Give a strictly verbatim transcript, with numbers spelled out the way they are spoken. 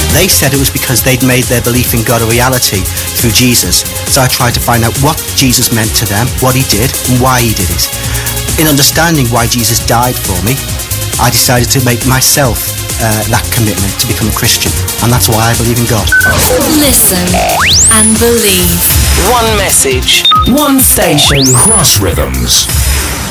They said it was because they'd made their belief in God a reality through Jesus. So I tried to find out what Jesus meant to them, what he did, and why he did it. In understanding why Jesus died for me, I decided to make myself uh, that commitment to become a Christian. And that's why I believe in God. Listen and believe. One message. One station. Cross Rhythms.